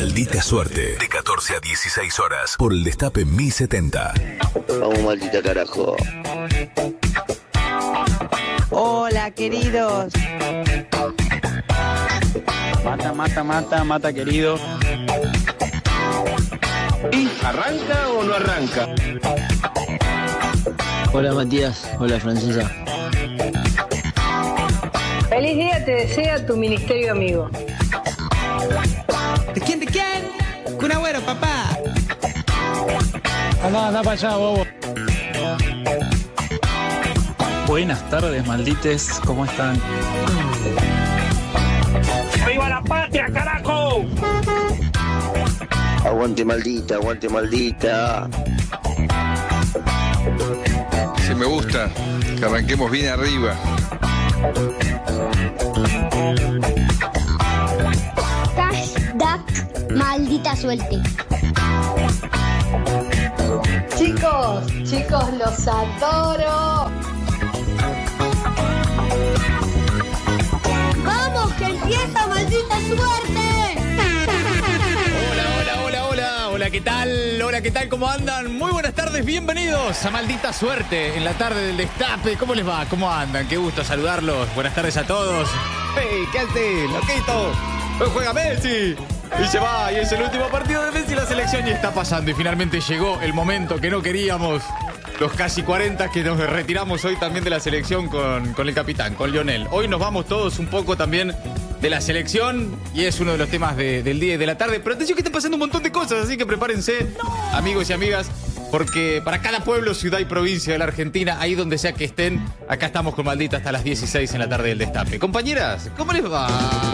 Maldita Suerte, de 14 a 16 horas, por el Destape 1070. Vamos, maldita carajo. Hola, queridos. Mata, querido. ¿Y arranca o no arranca? Hola Matías, hola Francesa. Feliz día te desea tu ministerio amigo. ¿De quién? Kun Agüero, papá. Anda para allá, bobo. Buenas tardes, maldites, ¿cómo están? ¡Viva la patria, carajo! Aguante maldita, aguante maldita. Si me gusta, que arranquemos bien arriba. Hashtag maldita suerte. Chicos, los adoro. ¡Vamos, que empieza maldita suerte! Hola, ¿qué tal? ¿Cómo andan? Muy buenas tardes, bienvenidos a Maldita Suerte en la tarde del Destape. ¿Cómo les va? ¿Cómo andan? Qué gusto saludarlos. Buenas tardes a todos. ¡Hey! ¿Qué hace? ¡Loquito! Hoy juega Messi. Y se va, y es el último partido de Messi. La selección ya está pasando y finalmente llegó el momento que no queríamos. Los casi 40 que nos retiramos hoy también de la selección con el capitán, con Lionel. Hoy nos vamos todos un poco también de la selección y es uno de los temas del día y de la tarde. Pero atención que están pasando un montón de cosas, así que prepárense, amigos y amigas, porque para cada pueblo, ciudad y provincia de la Argentina, ahí donde sea que estén, acá estamos con Maldita hasta las 16 en la tarde del Destape. Compañeras, ¿cómo les va?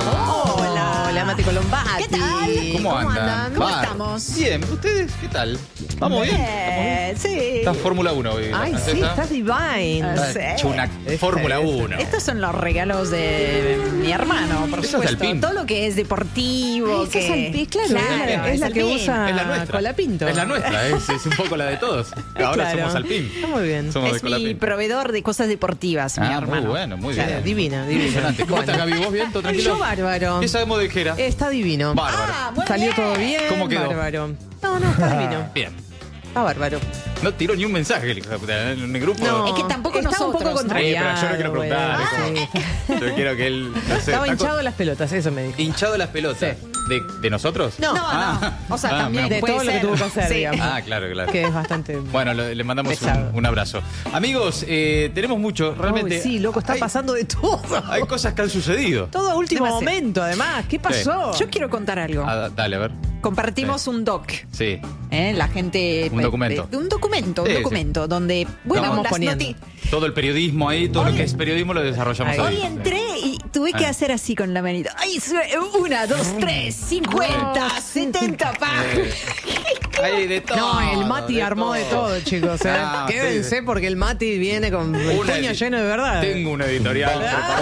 Hola, Mati Colombati. ¿Qué tal? ¿Cómo andan? ¿Cómo estamos? Bien, ¿ustedes qué tal? ¿Vamos bien? Sí. Está Fórmula 1 hoy. Ay, ¿no? sí, está divine. Está hecho una Fórmula 1. Estos son los regalos de mi hermano, por Eso es supuesto. Alpine. Todo lo que es deportivo. Esa es Alpine, claro, es la que usa Es la nuestra. Colapinto. Es la nuestra, es un poco la de todos. Ahora Claro. somos Alpine. Está muy bien. Somos de Es mi Colapinto. proveedor de cosas deportivas, mi hermano. Muy bueno, muy bien. Claro, divina. Impresionante. ¿Cómo estás, Gaby? ¿Vos bien? ¿Todo tranquilo? Yo bárbaro. ¿Qué sabemos de Jera? Está divino. Bárbaro. Salió todo bien. ¿Cómo quedó? Bárbaro. No, está divino. Bien. Está bárbaro. No tiró ni un mensaje el hijo de puta, en el grupo. Es que tampoco Está nosotros, un poco ¿no? contrariado. Pero yo le quiero preguntar. Sí. Yo quiero que él. No sé, Estaba está hinchado las pelotas, eso me dijo. hinchado las pelotas. ¿De nosotros? No. No. O sea, también de puede todo lo que ser. tuvo que hacer, Sí. digamos. Claro. Que es bastante. Bueno, le mandamos Pesado. un abrazo. Amigos, tenemos mucho, realmente. Uy, sí, loco, está pasando de todo. Hay cosas que han sucedido. Todo a último Demasiado. momento, además. ¿Qué pasó? Yo quiero contar algo. Dale, a ver. Compartimos un doc. Sí. La gente. Un documento. Un documento, Sí, donde. Bueno, Vamos las poniendo. Todo el periodismo ahí, todo lo que es periodismo lo desarrollamos Ahí. ahí. Hoy entré y tuve que hacer así con la manita. ¡Ay! 1, 2, 3, 50, 70 páginas. Hay de todo. No, el Mati armó de todo, chicos. Ah, Quédense sí. porque el Mati viene con el puño lleno de verdad. Tengo una editorial.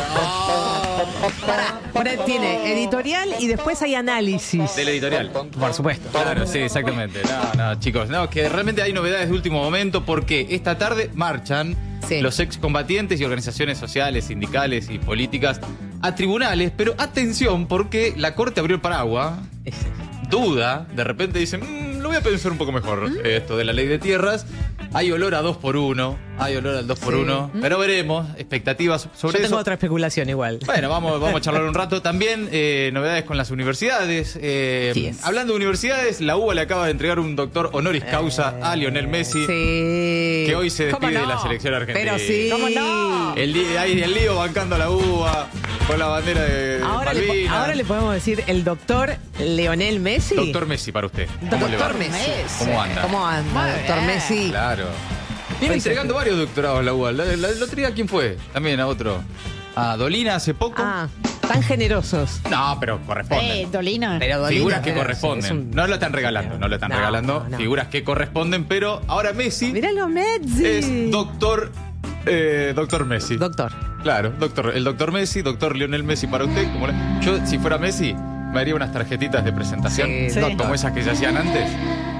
Ahora tiene editorial y después hay análisis. Del editorial. Por supuesto. Claro, sí, exactamente. No, chicos, que realmente hay novedades de último momento porque esta tarde marchan Sí. los excombatientes y organizaciones sociales, sindicales y políticas a tribunales, pero atención porque la Corte abrió el paraguas, duda, de repente dicen, lo voy a pensar un poco mejor, esto de la ley de tierras. Hay olor a 2x1, hay olor al 2x1, pero veremos, expectativas sobre Yo tengo eso. otra especulación igual. Bueno, vamos a charlar un rato. También novedades con las universidades. Yes. Hablando de universidades, la UBA le acaba de entregar un doctor honoris causa a Lionel Messi, Sí. que hoy se ¿Cómo despide de no? la selección argentina. Pero sí. ¿Cómo no? Ahí el lío bancando a la UBA con la bandera de Malvinas. Ahora le podemos decir el doctor Leonel Messi. Doctor Messi para usted. ¿Cómo le va? Doctor Messi. ¿Cómo anda? ¿Cómo anda, Muy doctor bien. Messi? Claro. Viene entregando varios doctorados la UBA. El otro día, ¿quién fue? También a otro. A Dolina hace poco. Tan generosos. No, pero corresponden. Dolina. Pero Dolina, Figuras que es corresponden. un- No lo están regalando, no lo están No, regalando. no. Figuras que corresponden, pero ahora Messi Mirá los Messi. es doctor Messi. Doctor. Claro, el doctor Messi, doctor Lionel Messi para usted. Yo, si fuera Messi, me haría unas tarjetitas de presentación, Sí, doctor. como esas que se hacían antes.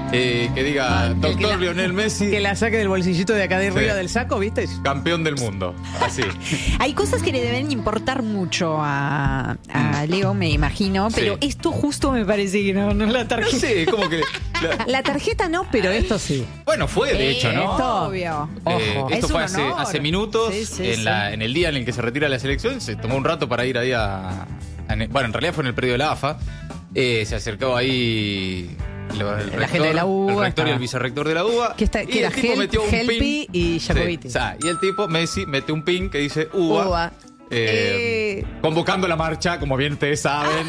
que diga doctor Lionel Messi, Que la saque del bolsillito de acá de arriba Sí. del saco, ¿viste? campeón del mundo. Así. Hay cosas que le deben importar mucho a Leo, me imagino, pero Sí. esto justo me parece que no la No tarjeta. sé, como que... La tarjeta no, pero esto sí. Bueno, fue de hecho, ¿no? Obvio. Ojo. Esto Es fue un honor. hace minutos, Sí, sí, en el día en el que se retira la selección, se tomó un rato para ir ahí bueno, en realidad fue en el predio de la AFA, se acercó ahí La gente de la UBA, el rector y estaba. el vicerrector de la UBA, Que y era el tipo metió un Helpi pin, y Jacobiti. Sí, o sea, y el tipo, Messi, mete un pin que dice UBA, UBA. convocando la marcha, como bien ustedes saben,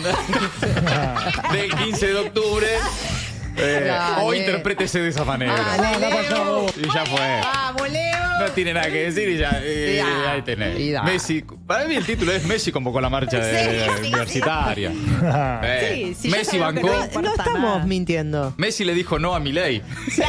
del 15 de octubre. Dale. O interprétese de esa manera. Dale, Leo. Y ya fue. ¡Vamos, Leo! No tiene nada que decir y ya. Ahí tenés. Y da. Messi. Para mí el título es Messi convocó la marcha universitaria. Sí, sí, ya Messi sabemos que bancó. No estamos mintiendo. Messi le dijo no a Milei.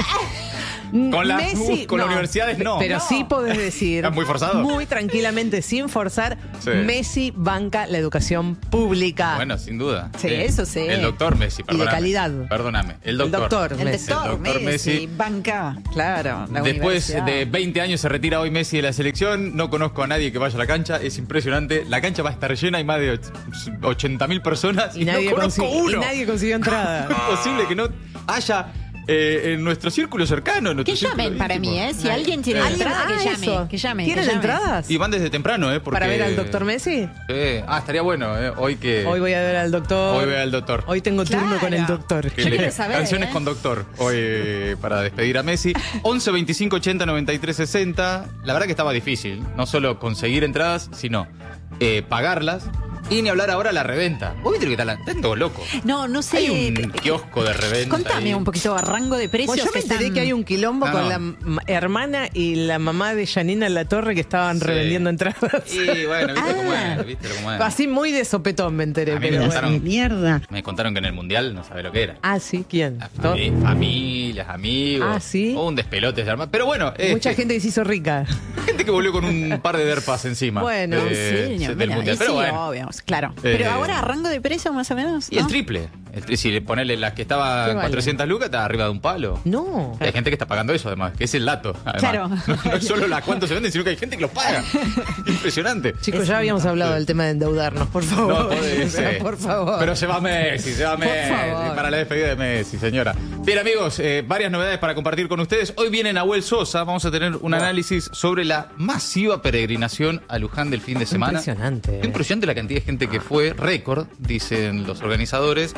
Con las universidades no. Pero No. sí podés decir. ¿Estás muy forzado? Muy tranquilamente, sin forzar. Sí. Messi banca la educación pública. Bueno, sin duda. Sí, eso sí. El doctor Messi, perdóname. calidad. Perdóname. El doctor. doctor. El Messi. doctor doctor Messi, Messi. banca, claro. La Después universidad. de 20 años se retira hoy Messi de la selección. No conozco a nadie que vaya a la cancha. Es impresionante. La cancha va a estar llena. Hay más de 80.000 personas. Y nadie, no conozco uno. y nadie consiguió entrada. Es imposible que no haya en nuestro círculo cercano. En nuestro Que círculo llamen para íntimo. mí, ¿eh? Si alguien tiene entrada, que llame. eso. Que llame. ¿Tienen que llame. entradas? Y van desde temprano, ¿eh? Porque... ¿Para ver al doctor Messi? estaría bueno, ¿eh? Hoy Hoy voy a ver al doctor. Hoy voy al doctor. Hoy tengo turno Claro. con el doctor. Que Yo le- quiero saber, Canciones ¿eh? con doctor. Hoy para despedir a Messi. 11 25 80 93 60. La verdad que estaba difícil. No solo conseguir entradas, sino pagarlas. Y ni hablar ahora la reventa. ¿Vos viste que están todos locos? No sé. Hay un kiosco de reventa. Contame ahí. un poquito a rango de precios. Bueno, yo me enteré están- que hay un quilombo No, con no. la hermana y la mamá de Janina Latorre que estaban Sí. revendiendo entradas. Y bueno, viste cómo es. Viste cómo es. Así muy de sopetón me enteré. A mí pero me bueno. contaron, Mierda. me contaron que en el mundial no sabe lo que era. Ah, sí, ¿quién? Familias, amigos. Ah, ¿sí? O un despelote de armas. Pero bueno, Mucha gente que se hizo rica. gente que volvió con un par de derpas encima. Bueno, del Sí, mira, mundial. y Pero sí, bueno. obvio, claro. Pero ahora a rango de precio más o menos. Y ¿no? el triple. Si le ponele las que estaba ¿Qué en vale? 400 lucas, está arriba de un palo. No. Hay gente que está pagando eso, además, que es el dato. Además. Claro. No es solo la cuánto se venden, sino que hay gente que los paga. Impresionante. Chicos, ya habíamos hablado del tema de endeudarnos, por favor. No, puede ser. Por favor. Pero se va Messi, favor. para la despedida de Messi, señora. Bien, amigos, varias novedades para compartir con ustedes. Hoy viene Nahuel Sosa, vamos a tener un análisis sobre la masiva peregrinación a Luján del fin de semana. Impresionante. Impresionante la cantidad de gente que fue, récord, dicen los organizadores.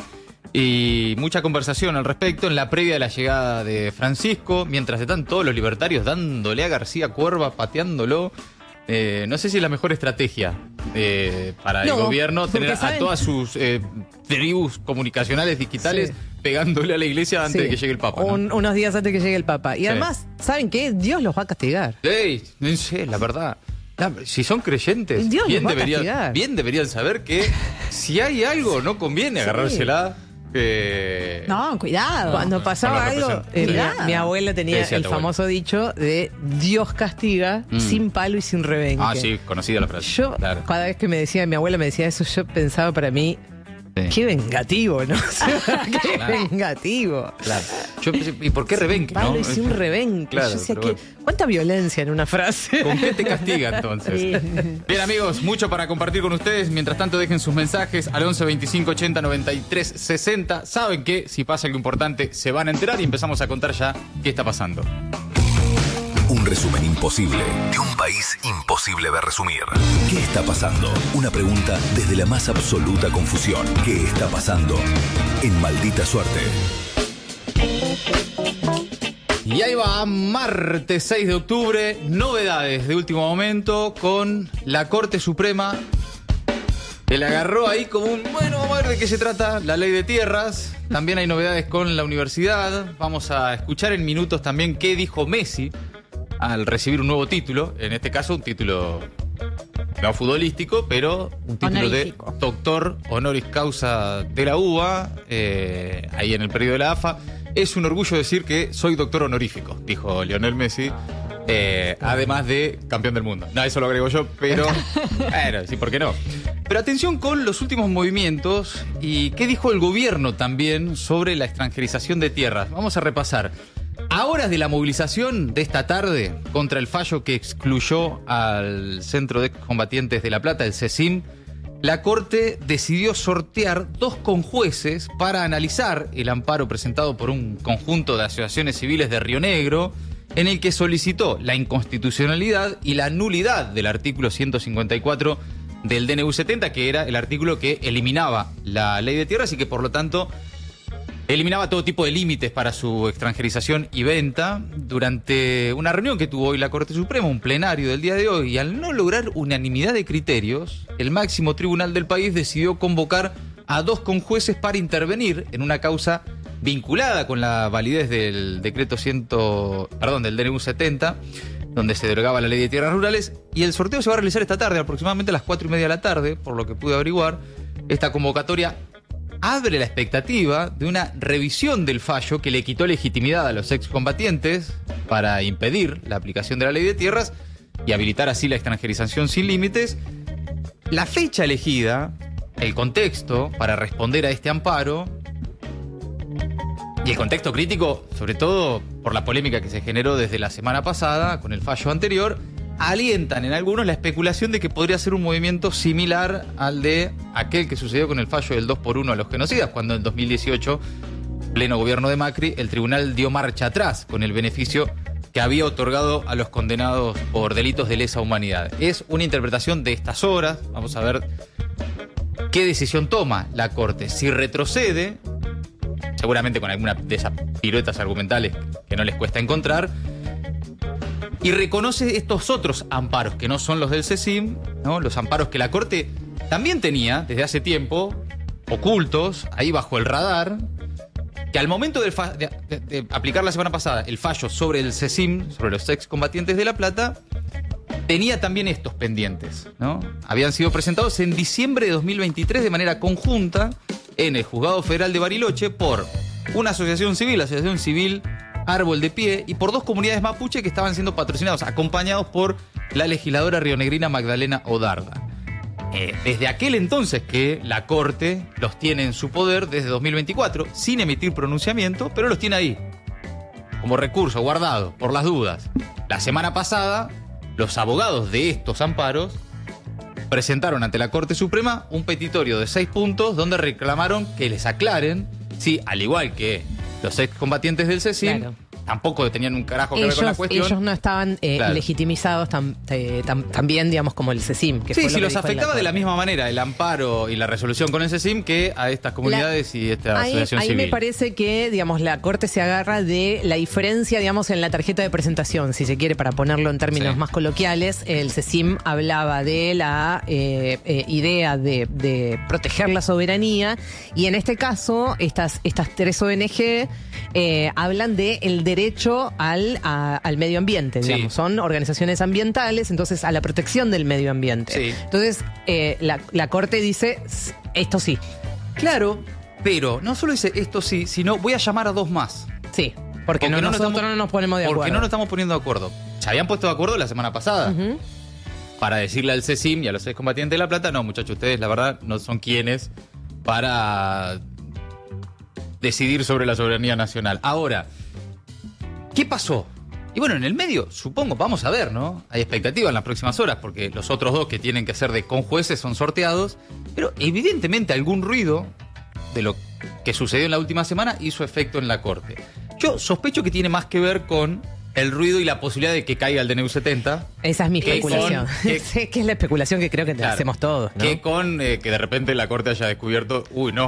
Y mucha conversación al respecto en la previa de la llegada de Francisco, mientras están todos los libertarios dándole a García Cuerva, pateándolo. No sé si es la mejor estrategia para el No, gobierno tener porque a saben- todas sus tribus comunicaciones digitales Sí. pegándole a la iglesia antes Sí. de que llegue el Papa. ¿no? Unos días antes que llegue el Papa. Y Sí. además, ¿saben qué? Dios los va a castigar. Ey, no sé, la verdad. Si son creyentes, Dios bien los va a castigar. deberían saber que si hay algo, no conviene Sí. agarrársela. No, cuidado. Cuando pasaba Con lo algo, representa- mi abuela ¿Qué tenía decía el tu abuela? famoso dicho de Dios castiga sin palo y sin rebenque. Ah, sí, conocida la frase. Yo, Claro. cada vez que mi abuela me decía eso, yo pensaba para mí, Sí. qué vengativo, ¿no? O sea, qué Claro. vengativo. Claro. Yo pensé, ¿y por qué rebenque? Palo no? y sin rebenque. Claro, Yo decía, pero ¿cuánta violencia en una frase? ¿Con qué te castiga entonces? Sí. Bien, amigos, mucho para compartir con ustedes. Mientras tanto, dejen sus mensajes al 11 25 80 93 60. Saben que si pasa algo importante se van a enterar y empezamos a contar ya qué está pasando. Un resumen imposible de un país imposible de resumir. ¿Qué está pasando? Una pregunta desde la más absoluta confusión. ¿Qué está pasando? En Maldita Suerte. Y ahí va, martes 6 de octubre, novedades de último momento con la Corte Suprema, que le agarró ahí como un, bueno, vamos a ver de qué se trata, la ley de tierras. También hay novedades con la universidad. Vamos a escuchar en minutos también qué dijo Messi al recibir un nuevo título, en este caso un título no futbolístico, pero un título Honorífico. de doctor honoris causa de la UBA, ahí en el periodo de la AFA. Es un orgullo decir que soy doctor honorífico, dijo Lionel Messi, además de campeón del mundo. No, eso lo agrego yo, pero bueno, sí, ¿por qué no? Pero atención con los últimos movimientos y qué dijo el gobierno también sobre la extranjerización de tierras. Vamos a repasar. A horas de la movilización de esta tarde contra el fallo que excluyó al Centro de Excombatientes de La Plata, el CECIM, la Corte decidió sortear 2 conjueces para analizar el amparo presentado por un conjunto de asociaciones civiles de Río Negro, en el que solicitó la inconstitucionalidad y la nulidad del artículo 154 del DNU 70, que era el artículo que eliminaba la ley de tierras y que por lo tanto eliminaba todo tipo de límites para su extranjerización y venta. Durante una reunión que tuvo hoy la Corte Suprema, un plenario del día de hoy, y al no lograr unanimidad de criterios, el máximo tribunal del país decidió convocar a 2 conjueces para intervenir en una causa vinculada con la validez del decreto del DNU 70, donde se derogaba la ley de tierras rurales, y el sorteo se va a realizar esta tarde, aproximadamente a las 4:30 de la tarde, por lo que pude averiguar. Esta convocatoria abre la expectativa de una revisión del fallo que le quitó legitimidad a los excombatientes para impedir la aplicación de la ley de tierras y habilitar así la extranjerización sin límites. La fecha elegida, el contexto para responder a este amparo y el contexto crítico, sobre todo por la polémica que se generó desde la semana pasada con el fallo anterior, alientan en algunos la especulación de que podría ser un movimiento similar al de aquel que sucedió con el fallo del 2x1 a los genocidas, cuando en 2018, pleno gobierno de Macri, el tribunal dio marcha atrás con el beneficio que había otorgado a los condenados por delitos de lesa humanidad. Es una interpretación de estas horas. Vamos a ver qué decisión toma la Corte. Si retrocede, seguramente con alguna de esas piruetas argumentales que no les cuesta encontrar, y reconoce estos otros amparos que no son los del CECIM, ¿no? Los amparos que la Corte también tenía desde hace tiempo, ocultos, ahí bajo el radar, que al momento de aplicar la semana pasada el fallo sobre el CECIM, sobre los excombatientes de La Plata, tenía también estos pendientes, ¿no? Habían sido presentados en diciembre de 2023 de manera conjunta en el Juzgado Federal de Bariloche por una asociación civil, la Asociación Civil Árbol de Pie, y por 2 comunidades mapuche que estaban siendo patrocinados, acompañados por la legisladora rionegrina Magdalena Odarda. Desde aquel entonces que la Corte los tiene en su poder, desde 2024, sin emitir pronunciamiento, pero los tiene ahí, como recurso guardado, por las dudas. La semana pasada, los abogados de estos amparos presentaron ante la Corte Suprema un petitorio de 6 puntos donde reclamaron que les aclaren si, al igual que los excombatientes del CECIM, claro, tampoco tenían un carajo que ver con la cuestión. Ellos no estaban claro, legitimizados también, digamos, como el CECIM. Que sí, fue si los afectaba de la misma manera el amparo y la resolución con el CECIM que a estas comunidades y esta asociación civil. Ahí me parece que, digamos, la Corte se agarra de la diferencia, digamos, en la tarjeta de presentación, si se quiere, para ponerlo en términos más coloquiales. El CECIM hablaba de la idea de proteger la soberanía, y en este caso, estas 3 ONG hablan del derecho al medio ambiente, digamos. Son organizaciones ambientales, entonces a la protección del medio ambiente. Sí. Entonces, la Corte dice, esto sí. Claro, pero no solo dice esto sí, sino voy a llamar a 2 más. Sí, porque nosotros no nos ponemos de acuerdo. Porque no nos estamos poniendo de acuerdo. Se habían puesto de acuerdo la semana pasada. Para decirle al CECIM y a los excombatientes de La Plata, no, muchachos, ustedes la verdad no son quienes para decidir sobre la soberanía nacional. Ahora, ¿qué pasó? Y bueno, en el medio, supongo, vamos a ver, ¿no? Hay expectativa en las próximas horas, porque los otros 2 que tienen que ser de conjueces son sorteados, pero evidentemente algún ruido de lo que sucedió en la última semana hizo efecto en la Corte. Yo sospecho que tiene más que ver con el ruido y la posibilidad de que caiga el DNU 70. Esa es mi especulación. Que es la especulación que creo que hacemos todos, ¿no? Que con que de repente la Corte haya descubierto,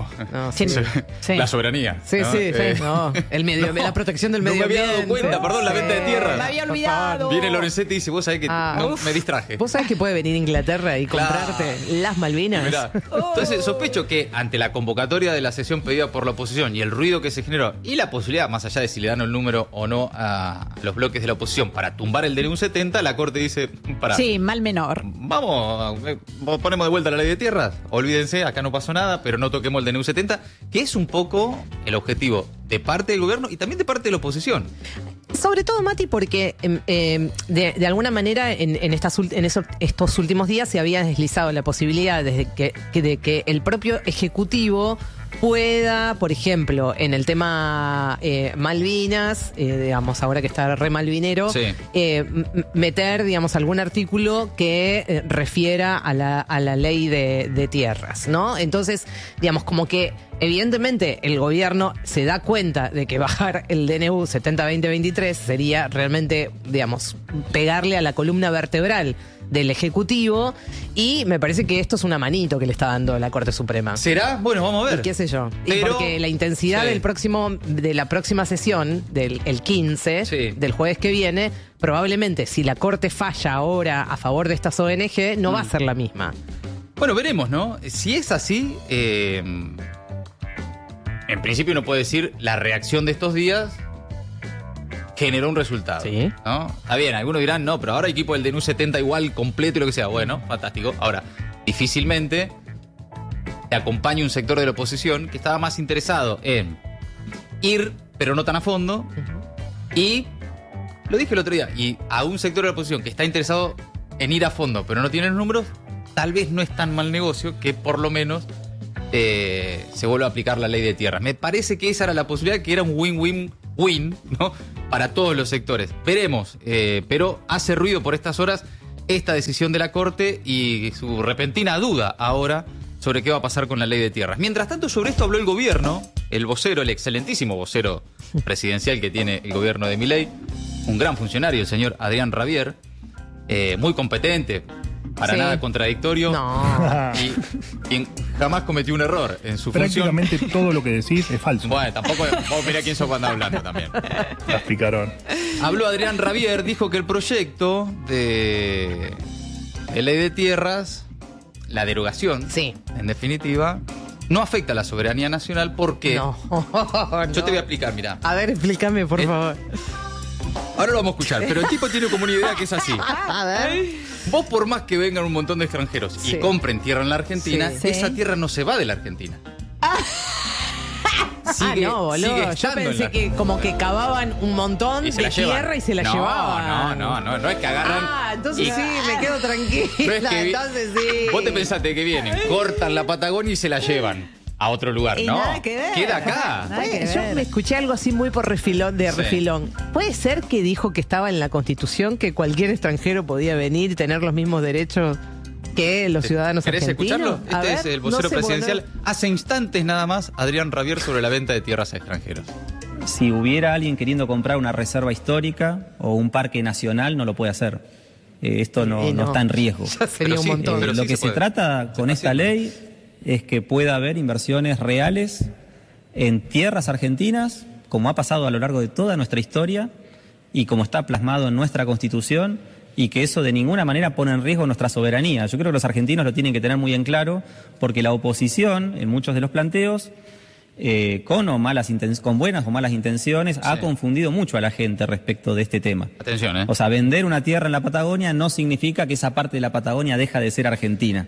la soberanía. Sí, ¿no? Sí. No, el medio, la protección del medio ambiente. No me había dado cuenta, perdón, la venta de tierra. Me había olvidado. Viene Lorenzetti y dice, vos sabés que me distraje. Vos sabés que puede venir a Inglaterra y comprarte las Malvinas. Mirá. Entonces sospecho que ante la convocatoria de la sesión pedida por la oposición y el ruido que se generó y la posibilidad, más allá de si le dan el número o no a los bloques de la oposición para tumbar el DNU 70, la Corte dice, pará. Sí, mal menor. Vamos, ponemos de vuelta la ley de tierras. Olvídense, acá no pasó nada, pero no toquemos el DNU 70, que es un poco el objetivo de parte del gobierno y también de parte de la oposición. Sobre todo, Mati, porque de alguna manera en estos últimos días se había deslizado la posibilidad de que el propio Ejecutivo pueda, por ejemplo, en el tema Malvinas, digamos, ahora que está re malvinero, Sí. meter, digamos, algún artículo que refiera a la ley de tierras, ¿no? Entonces, digamos, como que evidentemente el gobierno se da cuenta de que bajar el DNU 70-20-23 sería realmente, digamos, pegarle a la columna vertebral del Ejecutivo, y me parece que esto es una manito que le está dando la Corte Suprema. ¿Será? Bueno, vamos a ver. Y qué sé yo. Pero- Y porque la intensidad Sí. de la próxima sesión, el 15, Sí. del jueves que viene, probablemente si la Corte falla ahora a favor de estas ONG, no va a ser la misma. Bueno, veremos, ¿no? Si es así, en principio uno puede decir la reacción de estos días generó un resultado. Sí. ¿No? Está bien, algunos dirán, no, pero ahora hay equipo del DNU 70 igual, completo y lo que sea. Bueno, fantástico. Ahora, difícilmente te acompaña un sector de la oposición que estaba más interesado en ir, pero no tan a fondo. Y, lo dije el otro día, y a un sector de la oposición que está interesado en ir a fondo, pero no tiene los números, tal vez no es tan mal negocio que por lo menos se vuelva a aplicar la ley de tierras. Me parece que esa era la posibilidad, que era un win-win-win, ¿no? Para todos los sectores. Veremos, pero hace ruido por estas horas esta decisión de la Corte y su repentina duda ahora sobre qué va a pasar con la ley de tierras. Mientras tanto, sobre esto habló el gobierno, el vocero, el excelentísimo vocero presidencial que tiene el gobierno de Milei, un gran funcionario, el señor Adrián Rabier, muy competente, para Sí. nada contradictorio, No. y quien jamás cometió un error en su función. Prácticamente todo lo que decís es falso. Bueno, tampoco, vos mirá quién sos cuando hablando también. Las picaron. Habló Adrián Rabier, dijo que el proyecto de ley de tierras, la derogación, Sí. en definitiva, no afecta a la soberanía nacional porque... No. Yo te voy a explicar, mirá. A ver, explícame, por favor. Ahora lo vamos a escuchar, pero el tipo tiene como una idea que es así. A ver. Vos, por más que vengan un montón de extranjeros Sí. y compren tierra en la Argentina, Sí. esa tierra no se va de la Argentina. Sigue- No, boludo. sigue Yo estando en pensé la- que como que cavaban un montón Y se de la llevan. tierra y se la No, llevaban. No es que agarran. Entonces y- sí, me quedo tranquila. No es que Entonces sí. Vos te pensaste que vienen, cortan la Patagonia y se la llevan a otro lugar. Y No, nada que ver. queda acá. Nada que Yo ver. me escuché algo así muy por refilón, Sí. refilón. ¿Puede ser que dijo que estaba en la Constitución que cualquier extranjero podía venir y tener los mismos derechos que los ciudadanos ¿Querés argentinos? escucharlo? A Este ver, es el vocero no sé, presidencial. bueno. Hace instantes nada más, Adrián Rabier sobre la venta de tierras a extranjeros. Si hubiera alguien queriendo comprar una reserva histórica o un parque nacional, no lo puede hacer. Esto no está en riesgo. Ya sería Pero un sí, montón. pero Lo sí que se se puede. trata con está esta haciendo. ley es que pueda haber inversiones reales en tierras argentinas, como ha pasado a lo largo de toda nuestra historia y como está plasmado en nuestra Constitución, y que eso de ninguna manera pone en riesgo nuestra soberanía. Yo creo que los argentinos lo tienen que tener muy en claro, porque la oposición, en muchos de los planteos, con buenas o malas intenciones, ha confundido mucho a la gente respecto de este tema. Atención, ¿eh? O sea, vender una tierra en la Patagonia no significa que esa parte de la Patagonia deja de ser argentina.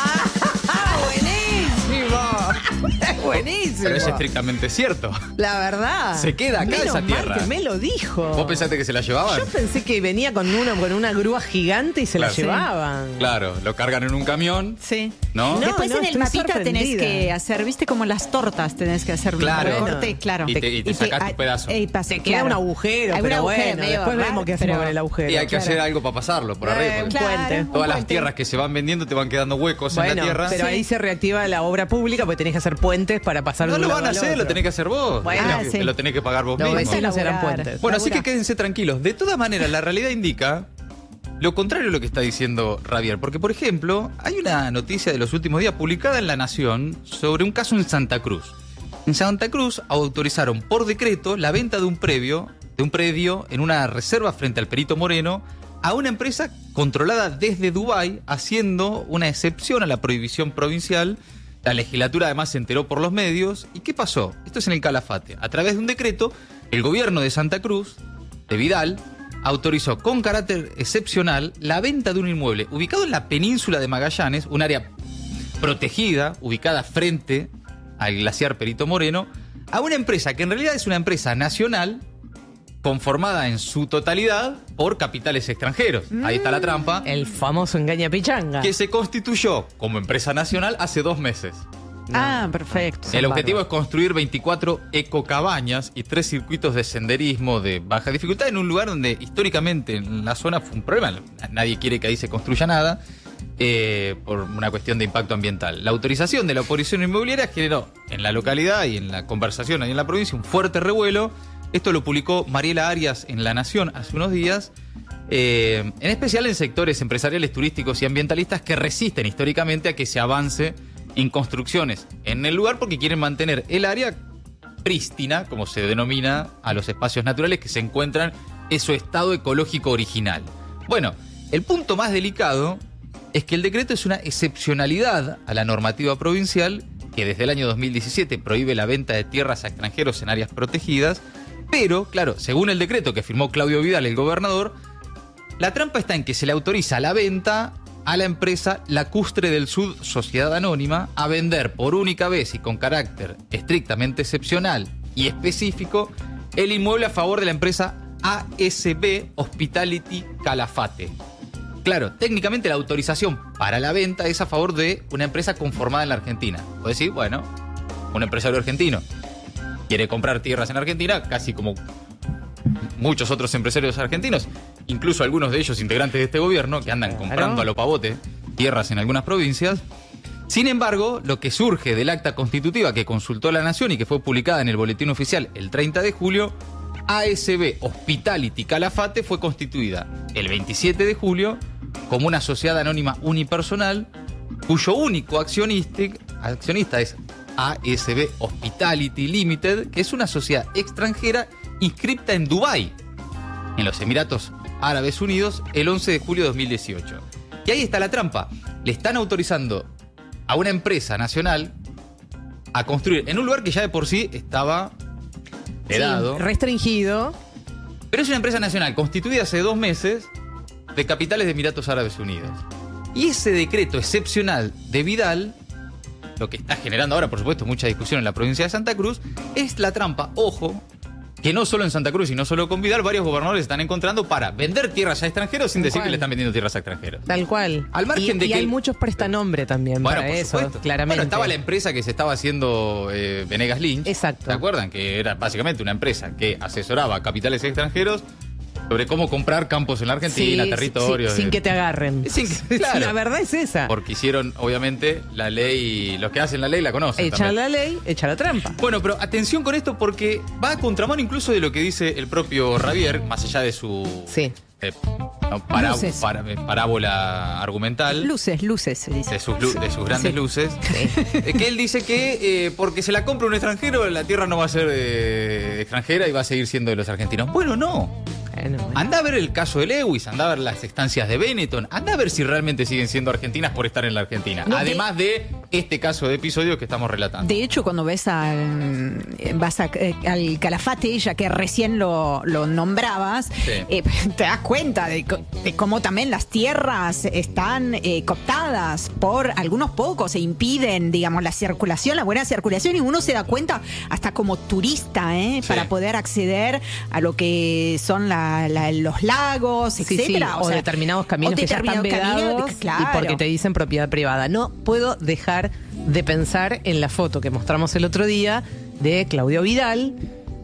¡Buenísimo! ¡Buenísimo! Pero es estrictamente cierto. La verdad. Se queda acá Menos esa mal tierra. que me lo dijo. ¿Vos pensaste que se la llevaban? Yo pensé que venía con una grúa gigante y se Claro. la llevaban. Claro, lo cargan en un camión, Sí. ¿no? No, Después en el estoy mapita tenés sorprendida. que hacer, viste, como las tortas tenés que hacer. Claro. Un corte, claro. Y te sacás tu pedazo. Te queda un agujero, Hay un pero agujero bueno, medio después raro, vemos qué hacemos pero- con el agujero. Y hay que hacer algo para pasarlo por arriba. porque un puente. un Todas las puente. tierras que se van vendiendo te van quedando huecos en la Bueno, tierra. pero ahí se reactiva la obra pública porque tenés que hacer puentes para pasar No de un lo lado van a al hacer, otro. lo tenés que hacer vos. Bueno, Te lo tenés que pagar vos Los mismo. vecinos eran Laburar. puentes. Bueno, así Labura. que quédense tranquilos. De todas maneras, la realidad indica lo contrario a lo que está diciendo Rabier. Porque, por ejemplo, hay una noticia de los últimos días publicada en La Nación sobre un caso en Santa Cruz. En Santa Cruz autorizaron por decreto la venta de un predio en una reserva frente al Perito Moreno a una empresa controlada desde Dubái, haciendo una excepción a la prohibición provincial. La legislatura además se enteró por los medios. ¿Y qué pasó? Esto es en el Calafate. A través de un decreto, el gobierno de Santa Cruz, de Vidal, autorizó con carácter excepcional la venta de un inmueble ubicado en la península de Magallanes, un área protegida, ubicada frente al glaciar Perito Moreno, a una empresa que en realidad es una empresa nacional, conformada en su totalidad por capitales extranjeros. Ahí está la trampa. El famoso engaña pichanga. Que se constituyó como empresa nacional hace 2 meses. Perfecto. El objetivo es construir 24 ecocabañas y 3 circuitos de senderismo de baja dificultad en un lugar donde históricamente en la zona fue un problema. Nadie quiere que ahí se construya nada por una cuestión de impacto ambiental. La autorización de la oposición inmobiliaria generó en la localidad y en la conversación ahí en la provincia un fuerte revuelo. Esto lo publicó Mariela Arias en La Nación hace unos días, en especial en sectores empresariales, turísticos y ambientalistas que resisten históricamente a que se avance en construcciones en el lugar porque quieren mantener el área prístina, como se denomina a los espacios naturales que se encuentran en su estado ecológico original. Bueno, el punto más delicado es que el decreto es una excepcionalidad a la normativa provincial que desde el año 2017 prohíbe la venta de tierras a extranjeros en áreas protegidas, pero, claro, según el decreto que firmó Claudio Vidal, el gobernador, la trampa está en que se le autoriza la venta a la empresa Lacustre del Sud Sociedad Anónima a vender por única vez y con carácter estrictamente excepcional y específico el inmueble a favor de la empresa ASB Hospitality Calafate. Claro, técnicamente la autorización para la venta es a favor de una empresa conformada en la Argentina. Puedes decir, bueno, un empresario argentino quiere comprar tierras en Argentina, casi como muchos otros empresarios argentinos, incluso algunos de ellos integrantes de este gobierno, que andan comprando a lo pavote tierras en algunas provincias. Sin embargo, lo que surge del acta constitutiva que consultó La Nación y que fue publicada en el Boletín Oficial el 30 de julio, ASB Hospitality Calafate fue constituida el 27 de julio como una sociedad anónima unipersonal cuyo único accionista es ASB Hospitality Limited, que es una sociedad extranjera inscripta en Dubái, en los Emiratos Árabes Unidos, el 11 de julio de 2018. Y ahí está la trampa. Le están autorizando a una empresa nacional a construir en un lugar que ya de por sí estaba vedado. Sí, restringido. Pero es una empresa nacional constituida hace 2 meses de capitales de Emiratos Árabes Unidos. Y ese decreto excepcional de Vidal, lo que está generando ahora, por supuesto, mucha discusión en la provincia de Santa Cruz, es la trampa, ojo, que no solo en Santa Cruz y no solo con Vidal, varios gobernadores están encontrando para vender tierras a extranjeros sin decir que le están vendiendo tierras a extranjeros. Tal cual. Al margen de y que hay muchos prestanombres también para eso, supuesto. claramente. Bueno, estaba la empresa que se estaba haciendo Venegas Lynch. Exacto. ¿Se acuerdan? Que era básicamente una empresa que asesoraba a capitales extranjeros sobre cómo comprar campos en la Argentina, territorios. Sin que te agarren. Claro. La verdad es esa. Porque hicieron, obviamente, la ley, los que hacen la ley la conocen. Echa la ley, echa la trampa. Bueno, pero atención con esto porque va a contramano incluso de lo que dice el propio Javier, más allá de su parábola argumental. Luces, se dice. De sus grandes luces. Que él dice que porque se la compra un extranjero, la tierra no va a ser extranjera y va a seguir siendo de los argentinos. Bueno, no. Anda a ver el caso de Lewis, anda a ver las estancias de Benetton, anda a ver si realmente siguen siendo argentinas por estar en la Argentina. No, además de este caso de episodio que estamos relatando. De hecho, cuando vas al Calafate, ya que recién lo nombrabas, te das cuenta de cómo también las tierras están cooptadas por algunos pocos e impiden, digamos, la buena circulación, y uno se da cuenta hasta como turista, para poder acceder a lo que son los lagos, etcétera. O determinados caminos que ya están vedados, y porque te dicen propiedad privada. No puedo dejar de pensar en la foto que mostramos el otro día de Claudio Vidal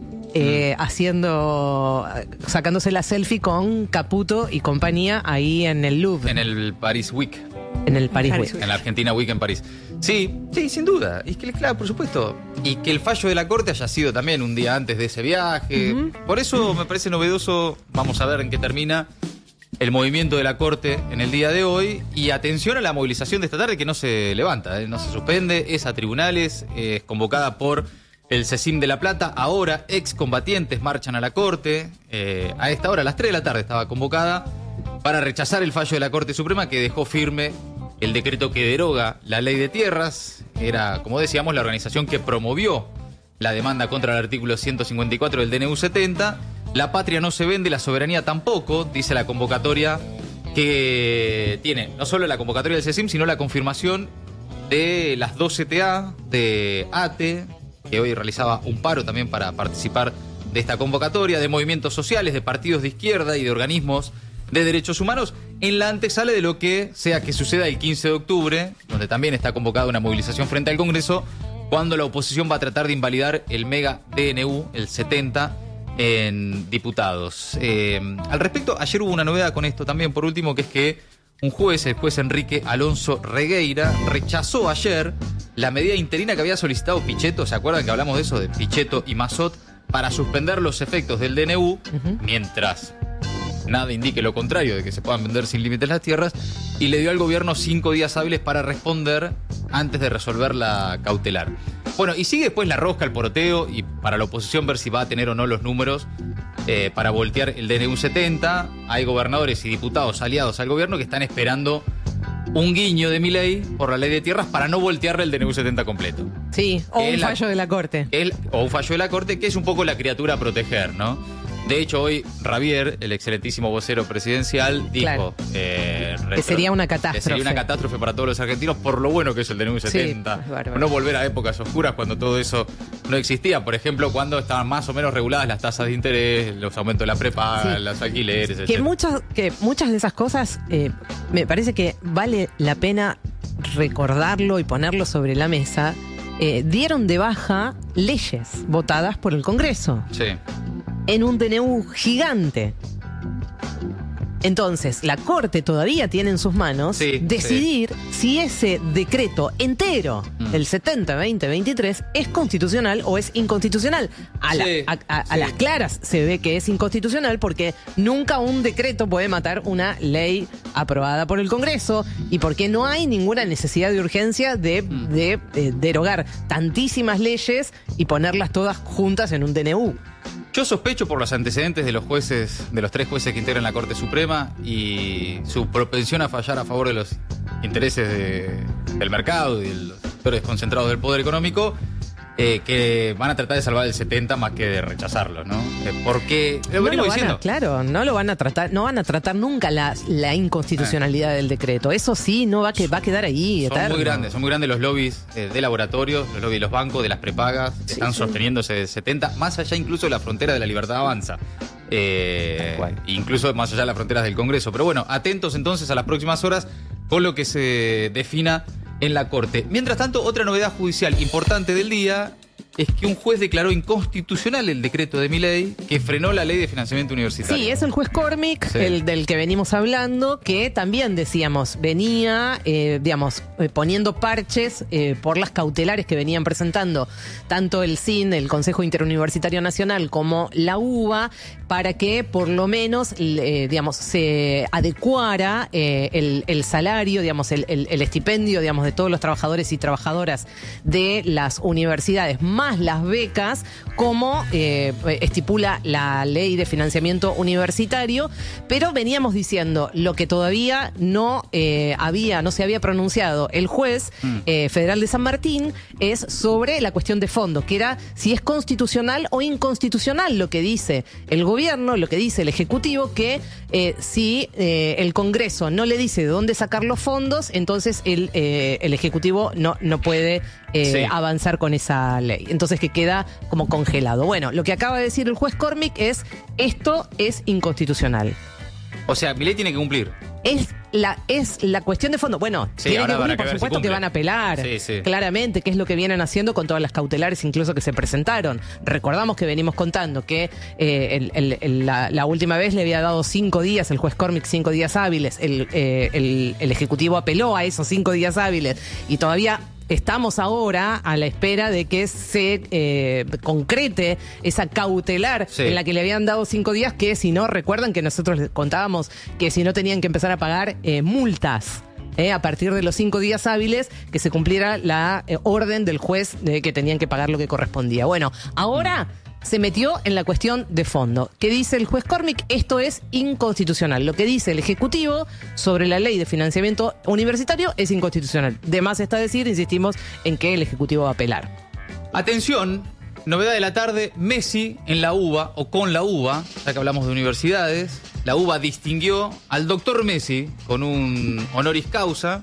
sacándose la selfie con Caputo y compañía ahí en el Louvre. En el Paris Week. En el Paris Week. En la Argentina Week en París. Sí, sin duda. Y que, claro, por supuesto. Y que el fallo de la Corte haya sido también un día antes de ese viaje. Por eso me parece novedoso. Vamos a ver en qué termina el movimiento de la Corte en el día de hoy. Y atención a la movilización de esta tarde que no se levanta, no se suspende. Es a tribunales, es convocada por el CECIM de La Plata. Ahora, excombatientes marchan a la Corte. A esta hora, a las 3 de la tarde, estaba convocada para rechazar el fallo de la Corte Suprema que dejó firme el decreto que deroga la ley de tierras. Era, como decíamos, la organización que promovió la demanda contra el artículo 154 del DNU 70. La patria no se vende, la soberanía tampoco, dice la convocatoria que tiene no solo la convocatoria del CECIM, sino la confirmación de las 2 CTA de ATE, que hoy realizaba un paro también para participar de esta convocatoria, de movimientos sociales, de partidos de izquierda y de organismos de derechos humanos, en la antesala de lo que sea que suceda el 15 de octubre, donde también está convocada una movilización frente al Congreso, cuando la oposición va a tratar de invalidar el mega DNU, el 70, en diputados. Al respecto, ayer hubo una novedad con esto también, por último, que es que un juez, el juez Enrique Alonso Regueira, rechazó ayer la medida interina que había solicitado Pichetto. ¿Se acuerdan que hablamos de eso, de Pichetto y Massot, para suspender los efectos del DNU, mientras nada indique lo contrario, de que se puedan vender sin límites las tierras, y le dio al gobierno 5 días hábiles para responder antes de resolver la cautelar? Bueno, y sigue después la rosca, el poroteo, y para la oposición ver si va a tener o no los números para voltear el DNU 70. Hay gobernadores y diputados aliados al gobierno que están esperando un guiño de Milei por la ley de tierras para no voltearle el DNU 70 completo. Sí, o un fallo de la Corte. O un fallo de la Corte, que es un poco la criatura a proteger, ¿no? De hecho, hoy Javier, el excelentísimo vocero presidencial, dijo que sería una catástrofe. Que sería una catástrofe para todos los argentinos por lo bueno que es el DNU 70. Sí, no volver a épocas oscuras cuando todo eso no existía. Por ejemplo, cuando estaban más o menos reguladas las tasas de interés, los aumentos de la prepaga, los alquileres, que muchas de esas cosas me parece que vale la pena recordarlo y ponerlo sobre la mesa. Dieron de baja leyes votadas por el Congreso. Sí. En un DNU gigante. Entonces, la Corte todavía tiene en sus manos decidir si ese decreto entero, el 70-2023, es constitucional o es inconstitucional. A las claras se ve que es inconstitucional porque nunca un decreto puede matar una ley aprobada por el Congreso y porque no hay ninguna necesidad de urgencia de derogar tantísimas leyes y ponerlas todas juntas en un DNU. Yo sospecho por los antecedentes de los jueces, de los 3 jueces que integran la Corte Suprema y su propensión a fallar a favor de los intereses del mercado y de los sectores concentrados del poder económico, que van a tratar de salvar el 70 más que de rechazarlo, ¿no? Porque lo venimos diciendo. Claro, no lo van a tratar, no van a tratar nunca la inconstitucionalidad del decreto. Eso sí, no va a quedar ahí eterno. Son muy grandes los lobbies de laboratorios, los lobbies de los bancos, de las prepagas, que están sosteniéndose del 70, más allá incluso de la frontera de la libertad avanza. Incluso más allá de las fronteras del Congreso. Pero bueno, atentos entonces a las próximas horas con lo que se defina en la Corte. Mientras tanto, otra novedad judicial importante del día es que un juez declaró inconstitucional el decreto de Milei que frenó la ley de financiamiento universitario. Sí, es el juez Cormick, el del que venimos hablando, que también decíamos, venía, poniendo parches por las cautelares que venían presentando tanto el CIN, el Consejo Interuniversitario Nacional, como la UBA, para que por lo menos, se adecuara el salario, el estipendio, de todos los trabajadores y trabajadoras de las universidades, más las becas, como estipula la ley de financiamiento universitario. Pero veníamos diciendo lo que todavía no se había pronunciado el juez federal de San Martín es sobre la cuestión de fondo, que era si es constitucional o inconstitucional lo que dice el gobierno, lo que dice el Ejecutivo, que si el Congreso no le dice de dónde sacar los fondos, entonces el Ejecutivo no puede avanzar con esa ley. Entonces que queda como congelado. Bueno, lo que acaba de decir el juez Cormick es: esto es inconstitucional. O sea, Milei tiene que cumplir. Es la cuestión de fondo. Bueno, tiene que cumplir, por supuesto que van a apelar. Claramente, que es lo que vienen haciendo con todas las cautelares, incluso que se presentaron. Recordamos que venimos contando que la última vez le había dado 5 días, el juez Cormick 5 días hábiles. El Ejecutivo apeló a esos 5 días hábiles y todavía estamos ahora a la espera de que se concrete esa cautelar en la que le habían dado 5 días, que si no, recuerdan que nosotros les contábamos que si no tenían que empezar a pagar multas. A partir de los 5 días hábiles, que se cumpliera la orden del juez de que tenían que pagar lo que correspondía. Bueno, ahora se metió en la cuestión de fondo. ¿Qué dice el juez Cormick? Esto es inconstitucional. Lo que dice el Ejecutivo sobre la ley de financiamiento universitario es inconstitucional. De más está decir, insistimos, en que el Ejecutivo va a apelar. Atención, novedad de la tarde: Messi en la UBA, o con la UBA, ya que hablamos de universidades. La UBA distinguió al doctor Messi con un honoris causa,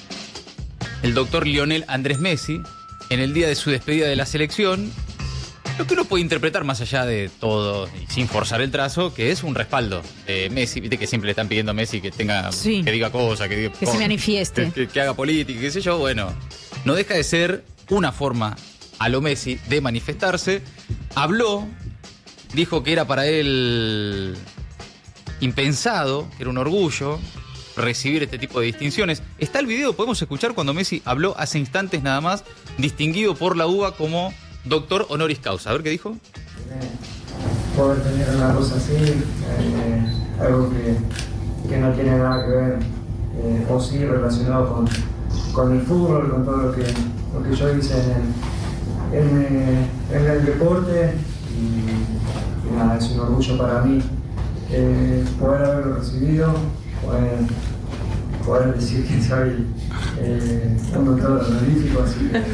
el doctor Lionel Andrés Messi, en el día de su despedida de la selección. Lo que uno puede interpretar más allá de todo y sin forzar el trazo, que es un respaldo de Messi, viste que siempre le están pidiendo a Messi que tenga, que diga cosas, que se manifieste, que haga política, qué sé yo. Bueno, no deja de ser una forma a lo Messi de manifestarse. Habló, dijo que era para él impensado, que era un orgullo recibir este tipo de distinciones. Está el video, podemos escuchar cuando Messi habló hace instantes nada más, distinguido por la UBA como doctor honoris causa. A ver qué dijo. Poder tener una cosa así, algo que no tiene nada que ver, o sí relacionado con el fútbol, con todo lo que yo hice en el deporte, y nada, es un orgullo para mí poder haberlo recibido, poder decir que soy un doctor honorífico, así que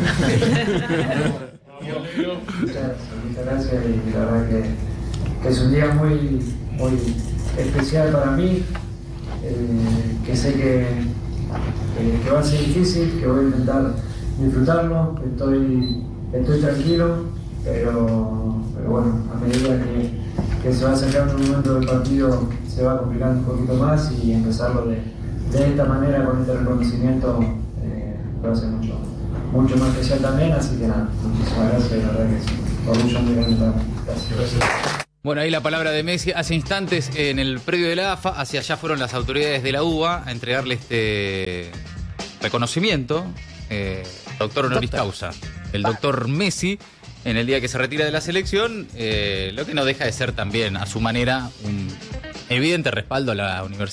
muchas gracias, y la verdad que es un día muy especial para mí, que sé que va a ser difícil, que voy a intentar disfrutarlo, estoy tranquilo, pero bueno, a medida que se va acercando un momento del partido se va complicando un poquito más, y empezarlo de esta manera, con este reconocimiento, va a ser mucho más especial también, así que nada, muchísimas gracias, la verdad que es un orgullo muy grande para mí. Gracias. Bueno, ahí la palabra de Messi. Hace instantes, en el predio de la AFA, hacia allá fueron las autoridades de la UBA a entregarle este reconocimiento, doctor honoris causa, el doctor Messi, en el día que se retira de la selección, lo que no deja de ser también, a su manera, un evidente respaldo a la Universidad